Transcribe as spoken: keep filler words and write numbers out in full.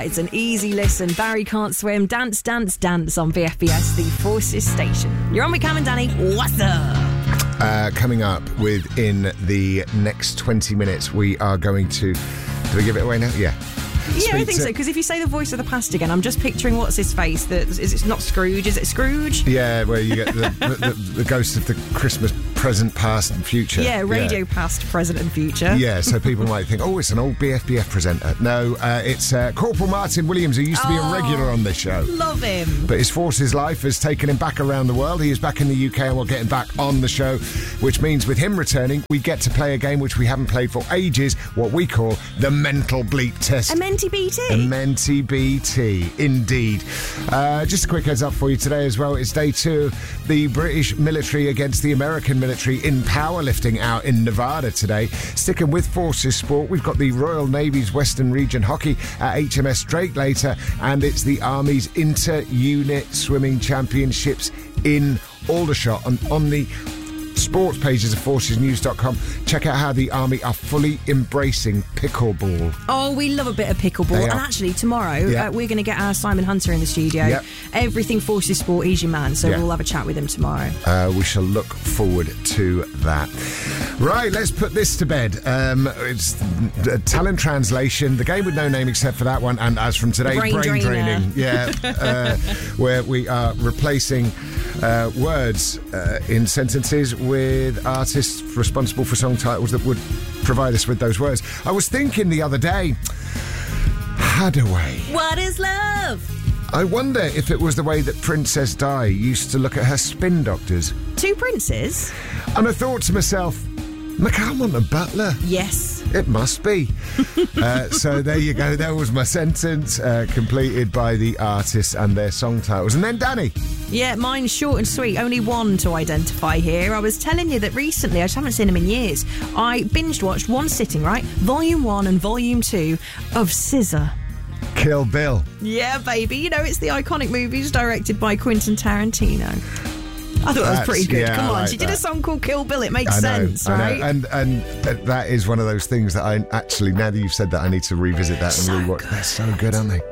that. It's an easy listen. Barry Can't Swim. Dance, dance, dance on V F B S, the Forces station. You're on with Cam and Danny. What's up? Uh, coming up within the next twenty minutes, we are going to... Do we give it away now? Yeah. Yeah, Speak I think to, so, because if you say the voice of the past again, I'm just picturing what's his face. That is it not Scrooge? Is it Scrooge? Yeah, where you get the, the, the, the ghost of the Christmas present, past and future. Yeah, radio yeah. past, present and future. Yeah, so people might think, oh, it's an old B F B F presenter. No, uh, it's uh, Corporal Martin Williams, who used to be oh, a regular on this show. Love him. But his Forces life has taken him back around the world. He is back in the U K and we'll get him back on the show, which means with him returning, we get to play a game which we haven't played for ages, what we call the Mental Bleep Test. A Menti B T. A Menti B T, indeed. Uh, just a quick heads up for you today as well. It's day two of the British military against the American military in powerlifting out in Nevada today. Sticking with Forces Sport, we've got the Royal Navy's Western Region Hockey at H M S Drake later, and it's the Army's Inter-Unit Swimming Championships in Aldershot. And on the sports pages of forces news dot com, check out how the Army are fully embracing pickleball. Oh, we love a bit of pickleball. And actually, tomorrow, yeah. uh, we're going to get our Simon Hunter in the studio. Yep. Everything Forces Sport, he's your man, so yeah. we'll have a chat with him tomorrow. Uh, we shall look forward to that. Right, let's put this to bed. Um, it's uh, talent translation, the game with no name except for that one, and as from today, brain, brain draining. Yeah, uh, where we are replacing uh, words uh, in sentences with artists responsible for song titles that would provide us with those words. I was thinking the other day, Hadaway. What is love? I wonder if it was the way that Princess Di used to look at her spin doctors. Two princes? And I thought to myself, McCalmont and Butler. Yes. It must be. uh, so there you go. That was my sentence, uh, completed by the artists and their song titles. And then Danny. Yeah, mine's short and sweet. Only one to identify here. I was telling you that recently, I just haven't seen him in years, I binged watched one sitting, right? Volume one and volume two of Scissor. Kill Bill. Yeah, baby. You know, it's the iconic movies directed by Quentin Tarantino. I thought that was pretty good. Yeah, Come on, like she did that. a song called Kill Bill. It makes I know, sense, I know. right? And and uh, that is one of those things that I actually, now that you've said that, I need to revisit that So and rewatch. good. They're so good, aren't they?